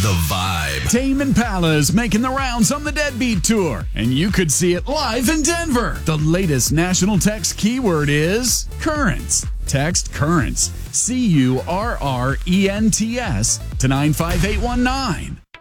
The Vibe. Tame Impala is making the rounds on the Deadbeat Tour, and you could see it live in Denver. The latest national text keyword is currents. Text currents, CURRENTS, to 95819.